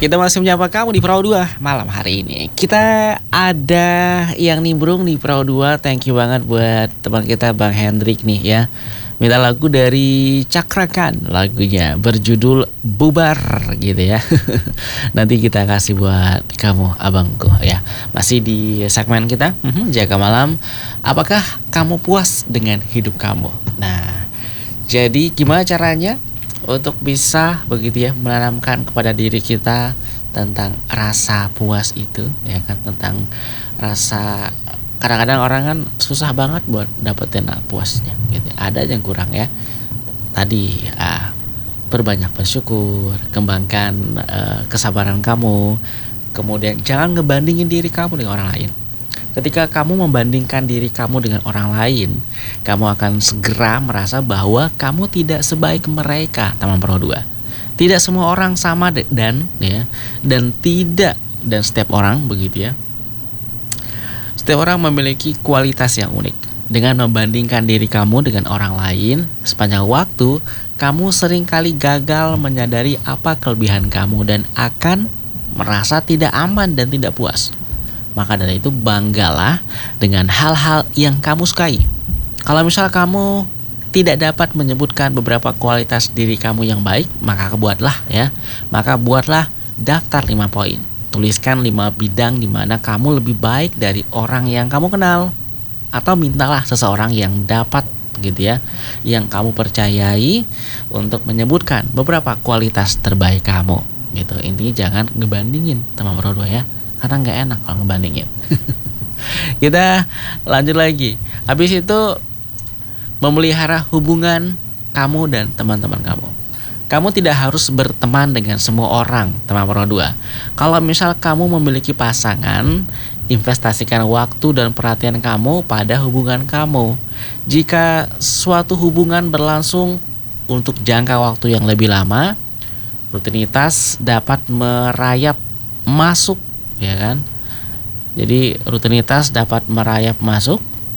Kita masih menyapa kamu di Perahu 2 malam hari ini. Kita ada yang nimbrung di Perahu 2. Thank you banget buat teman kita Bang Hendrik nih ya. Minta lagu dari Cakrakan, lagunya berjudul Bubar gitu ya. Nanti kita kasih buat kamu abangku ya. Masih di segmen kita Jaga Malam. Apakah kamu puas dengan hidup kamu? Nah, jadi gimana caranya untuk bisa begitu ya menanamkan kepada diri kita tentang rasa puas itu ya kan, tentang rasa, kadang-kadang orang kan susah banget buat dapetin puasnya gitu. Ada yang kurang ya. Tadi perbanyak bersyukur, kembangkan kesabaran kamu. Kemudian jangan ngebandingin diri kamu dengan orang lain. Ketika kamu membandingkan diri kamu dengan orang lain, kamu akan segera merasa bahwa kamu tidak sebaik mereka, teman Pro 2. Tidak semua orang sama dan setiap orang begitu ya. Setiap orang memiliki kualitas yang unik. Dengan membandingkan diri kamu dengan orang lain, sepanjang waktu, kamu seringkali gagal menyadari apa kelebihan kamu dan akan merasa tidak aman dan tidak puas. Maka dari itu banggalah dengan hal-hal yang kamu sukai. Kalau misal kamu tidak dapat menyebutkan beberapa kualitas diri kamu yang baik, maka buatlah daftar 5 poin. Tuliskan 5 bidang di mana kamu lebih baik dari orang yang kamu kenal. Atau mintalah seseorang yang dapat gitu ya, yang kamu percayai untuk menyebutkan beberapa kualitas terbaik kamu gitu. Intinya jangan ngebandingin teman Pro 2 ya. Karena nggak enak kalau ngebandingin. Kita lanjut lagi. Habis itu memelihara hubungan kamu dan teman-teman kamu. Kamu tidak harus berteman dengan semua orang, teman Pro 2. Kalau misal kamu memiliki pasangan, investasikan waktu dan perhatian kamu pada hubungan kamu. Jika suatu hubungan berlangsung untuk jangka waktu yang lebih lama, rutinitas dapat merayap masuk ya kan. Jadi rutinitas dapat merayap masuk.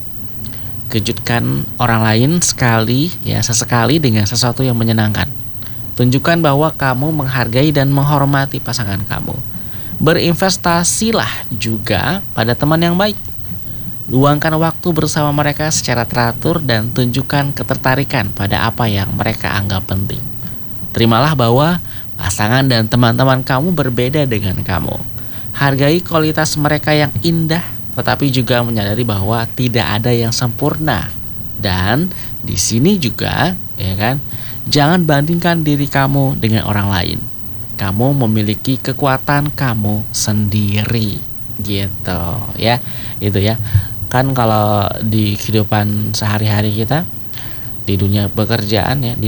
Kejutkan orang lain sesekali dengan sesuatu yang menyenangkan. Tunjukkan bahwa kamu menghargai dan menghormati pasangan kamu. Berinvestasilah juga pada teman yang baik. Luangkan waktu bersama mereka secara teratur dan tunjukkan ketertarikan pada apa yang mereka anggap penting. Terimalah bahwa pasangan dan teman-teman kamu berbeda dengan kamu. Hargai kualitas mereka yang indah, tetapi juga menyadari bahwa tidak ada yang sempurna. Dan di sini juga, ya kan, jangan bandingkan diri kamu dengan orang lain. Kamu memiliki kekuatan kamu sendiri, gitu ya, itu ya. Kan kalau di kehidupan sehari-hari kita, di dunia pekerjaan ya,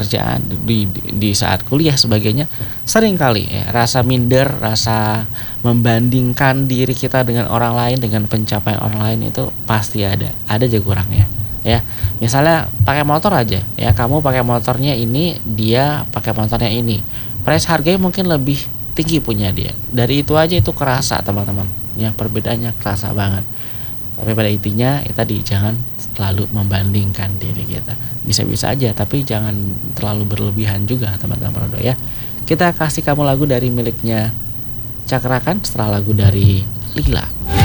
di saat kuliah sebagainya, sering kali ya, rasa minder, rasa membandingkan diri kita dengan orang lain, dengan pencapaian orang lain itu pasti ada aja kurangnya ya. Misalnya pakai motor aja ya, kamu pakai motornya ini, dia pakai motornya ini, price harganya mungkin lebih tinggi punya dia. Dari itu aja itu kerasa teman-teman ya, perbedaannya kerasa banget. Tapi pada intinya ya tadi, jangan terlalu membandingkan diri kita. Bisa-bisa aja, tapi jangan terlalu berlebihan juga teman-teman Pro 2 ya. Kita kasih kamu lagu dari miliknya Cakrakan setelah lagu dari Lila.